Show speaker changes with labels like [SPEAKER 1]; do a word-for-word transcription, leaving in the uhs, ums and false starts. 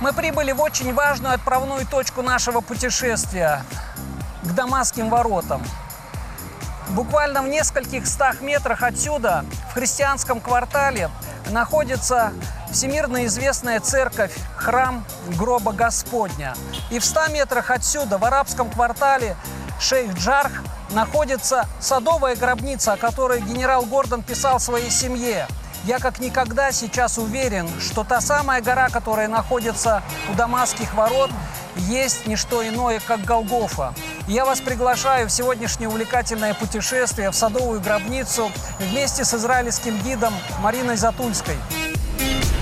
[SPEAKER 1] Мы прибыли в очень важную отправную точку нашего путешествия – к Дамасским воротам. Буквально в нескольких стах метрах отсюда, в христианском квартале, находится всемирно известная церковь, храм Гроба Господня. И в ста метрах отсюда, в арабском квартале Шейх-Джарх, находится садовая гробница, о которой генерал Гордон писал своей семье. Я как никогда сейчас уверен, что та самая гора, которая находится у Дамасских ворот, есть не что иное, как Голгофа. Я вас приглашаю в сегодняшнее увлекательное путешествие в садовую гробницу вместе с израильским гидом Мариной Затульской.